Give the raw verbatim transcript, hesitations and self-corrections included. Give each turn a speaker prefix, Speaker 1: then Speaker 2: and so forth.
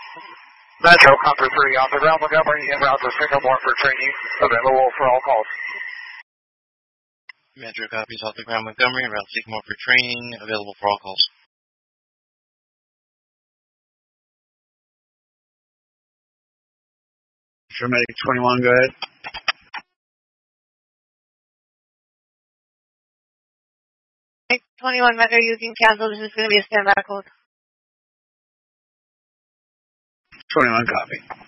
Speaker 1: Metro Contour three, on the ground Montgomery, en route to Sycamore for training, available for all calls.
Speaker 2: Metro copies off the ground Montgomery, en route Sycamore for training, available for all calls.
Speaker 3: Medic twenty-one, go ahead.
Speaker 4: twenty-one Metro, you can cancel. This is going to be a standby code.
Speaker 3: twenty-one, copy.